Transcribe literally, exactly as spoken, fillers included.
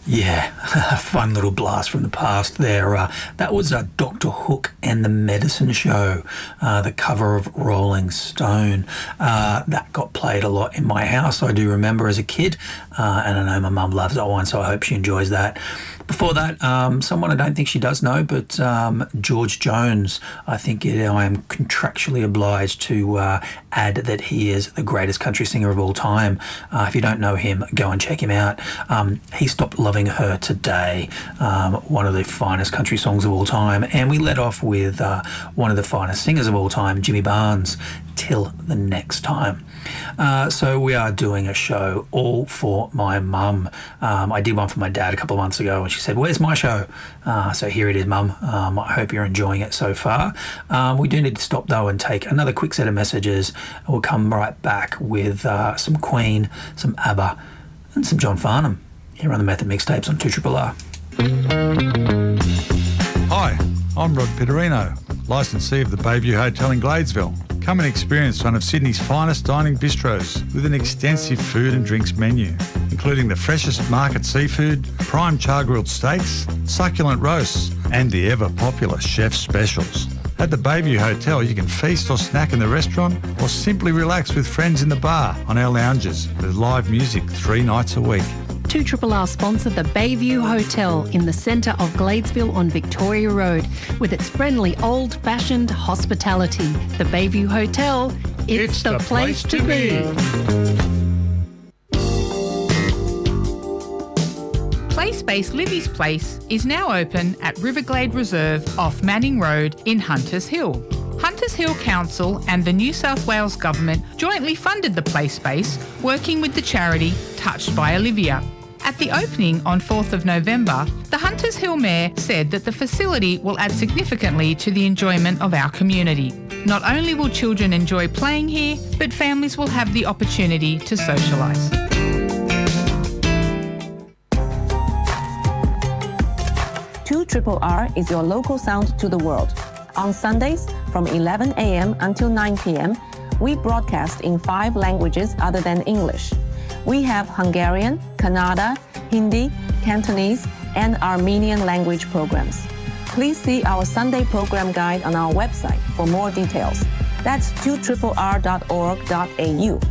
Yeah, a fun little blast from the past there. Uh, that was uh, Doctor Hook and the Medicine Show, uh, the cover of Rolling Stone. Uh, that got played a lot in my house, I do remember as a kid, uh, and I know my mum loves that one, so I hope she enjoys that. Before that, um, someone I don't think she does know, but um, George Jones. I think it, I am contractually obliged to uh, add that he is the greatest country singer of all time. Uh, if you don't know him, go and check him out. Um, he stopped loving her today, um, one of the finest country songs of all time. And we let off with uh, one of the finest singers of all time, Jimmy Barnes, Till the Next Time. Uh, so we are doing a show all for my mum. Um, I did one for my dad a couple of months ago and she said, "Where's my show?" Uh, so here it is, Mum. Um, I hope you're enjoying it so far. Um, we do need to stop though and take another quick set of messages. We'll come right back with uh, some Queen, some ABBA and some John Farnham here on the Method Mixtapes on two R R R. Hi, I'm Rod Pitterino, licensee of the Bayview Hotel in Gladesville. Come and experience one of Sydney's finest dining bistros with an extensive food and drinks menu, including the freshest market seafood, prime char-grilled steaks, succulent roasts, and the ever-popular chef's specials. At the Bayview Hotel, you can feast or snack in the restaurant or simply relax with friends in the bar on our lounges with live music three nights a week. two R R R sponsor the Bayview Hotel in the centre of Gladesville on Victoria Road with its friendly old-fashioned hospitality. The Bayview Hotel, it's, it's the, the place, place to be. Playspace Livy's Place is now open at Riverglade Reserve off Manning Road in Hunters Hill. Hunters Hill Council and the New South Wales Government jointly funded the Playspace, working with the charity Touched by Olivia. At the opening on fourth of November, the Hunters Hill Mayor said that the facility will add significantly to the enjoyment of our community. Not only will children enjoy playing here, but families will have the opportunity to socialise. two R R R is your local sound to the world. On Sundays from eleven a m until nine p m, we broadcast in five languages other than English. We have Hungarian, Kannada, Hindi, Cantonese, and Armenian language programs. Please see our Sunday program guide on our website for more details. That's two R R R dot org dot a u.